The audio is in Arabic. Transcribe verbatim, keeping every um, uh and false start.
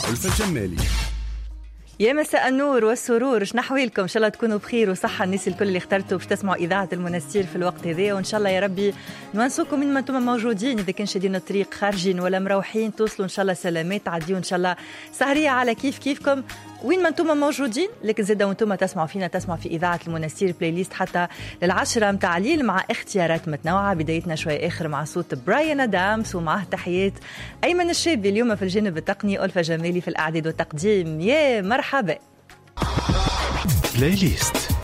ألفة جمالي. يا مساء النور والسرور، شنو احوالكم؟ ان شاء الله تكونوا بخير وصحه الناس الكل اللي اخترتوا باش تسمعوا اذاعه المنستير في الوقت هذا، وان شاء الله يا ربي نونسوكم من ما انتم موجودين، اذا كان شادين الطريق خارجين ولا مروحين توصلوا ان شاء الله سلامات، تعديوا ان شاء الله سهريه على كيف كيفكم وين ما انتم موجودين. لكن زاده وانتم تسمعوا فينا تسمعوا في اذاعه المنستير بلاي ليست حتى للعشرة متاع الليل مع اختيارات متنوعه، بدايتنا شوي اخر مع صوت براين ادامز ومعه تحيات ايمن الشابي اليوم في الجانب التقني، ألفة جمالي في الاعداد والتقديم. يا مرحبا. بلاي ليست.